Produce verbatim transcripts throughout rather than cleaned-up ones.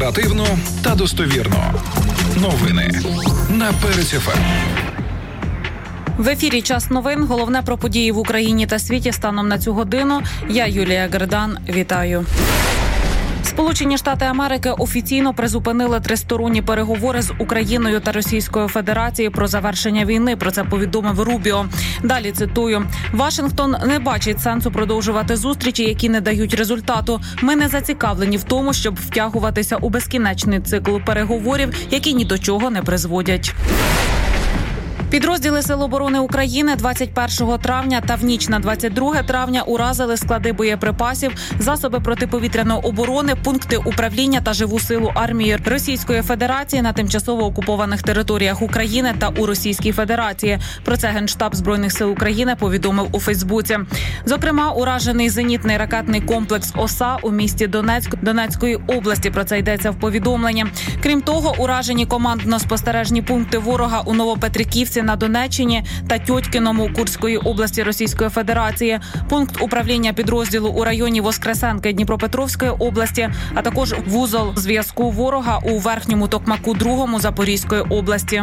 Оперативно та достовірно. Новини на Перець еф ем. В ефірі «Час новин». Головне про події в Україні та світі станом на цю годину. Я Юлія Гердан. Вітаю. Сполучені Штати Америки офіційно призупинили тристоронні переговори з Україною та Російською Федерацією про завершення війни. Про це повідомив Рубіо. Далі цитую. «Вашингтон не бачить сенсу продовжувати зустрічі, які не дають результату. Ми не зацікавлені в тому, щоб втягуватися у безкінечний цикл переговорів, які ні до чого не призводять». Підрозділи Сил оборони України двадцять першого травня та в ніч на двадцять друге травня уразили склади боєприпасів, засоби протиповітряної оборони, пункти управління та живу силу армії Російської Федерації на тимчасово окупованих територіях України та у Російській Федерації. Про це Генштаб Збройних сил України повідомив у Фейсбуці. Зокрема, уражений зенітний ракетний комплекс «Оса» у місті Донецьк Донецької області. Про це йдеться в повідомленні. Крім того, уражені командно-спостережні пункти ворога у Новопетриківці на Донеччині та Тьотькіному Курської області Російської Федерації, пункт управління підрозділу у районі Воскресенки Дніпропетровської області, а також вузол зв'язку ворога у Верхньому Токмаку другому Запорізької області.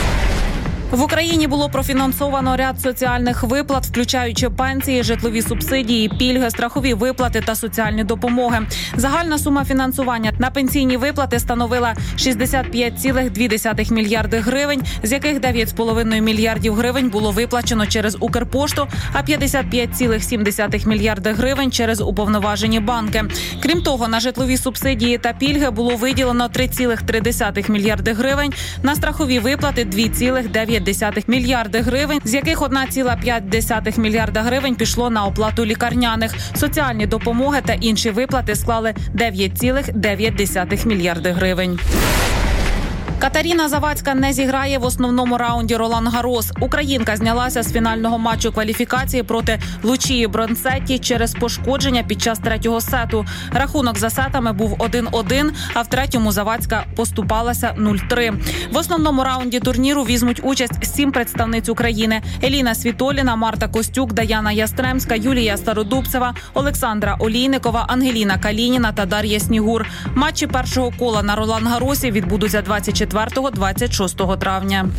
В Україні було профінансовано ряд соціальних виплат, включаючи пенсії, житлові субсидії, пільги, страхові виплати та соціальні допомоги. Загальна сума фінансування на пенсійні виплати становила шістдесят п'ять цілих дві десятих мільярди гривень, з яких дев'ять цілих п'ять десятих мільярдів гривень було виплачено через Укрпошту, а п'ятдесят п'ять цілих сім десятих мільярди гривень через уповноважені банки. Крім того, на житлові субсидії та пільги було виділено три цілих три десятих мільярди гривень, на страхові виплати два цілих дев'ять десятих мільярди гривень, з яких одна ціла п'ять десятих мільярда гривень пішло на оплату лікарняних. Соціальні допомоги та інші виплати склали дев'ять цілих дев'ять десятих мільярди гривень. Катерина Завадська не зіграє в основному раунді Ролан-Гарос. Українка знялася з фінального матчу кваліфікації проти Лучії Бронцетті через пошкодження під час третього сету. Рахунок за сетами був один один, а в третьому Завадська поступалася нуль три. В основному раунді турніру візьмуть участь сім представниць України: Еліна Світоліна, Марта Костюк, Даяна Ястремська, Юлія Стародубцева, Олександра Олійникова, Ангеліна Калініна та Дар'я Снігур. Матчі першого кола на Ролан-Гаросі відбудуться двадцять четвертого - двадцять шостого травня.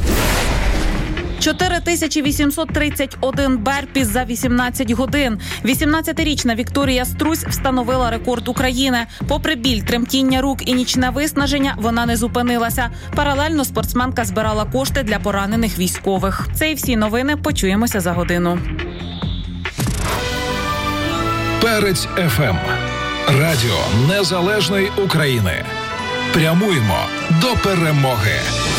чотири тисячі вісімсот тридцять один берпі за вісімнадцять годин. вісімнадцятирічна Вікторія Струсь встановила рекорд України. Попри біль, тремтіння рук і нічне виснаження, вона не зупинилася. Паралельно спортсменка збирала кошти для поранених військових. Це і всі новини. Почуємося за годину. Перець еф ем. Радіо Незалежної України. Прямуємо до перемоги.